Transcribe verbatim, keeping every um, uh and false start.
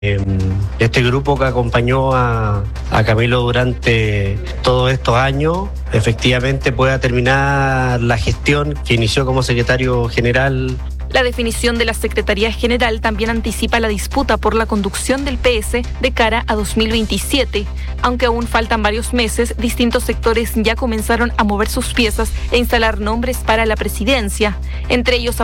Este grupo que acompañó a, a Camilo durante todos estos años efectivamente pueda terminar la gestión que inició como secretario general. La definición de la Secretaría General también anticipa la disputa por la conducción del P S de cara a dos mil veintisiete. Aunque aún faltan varios meses, distintos sectores ya comenzaron a mover sus piezas e instalar nombres para la presidencia. Entre ellos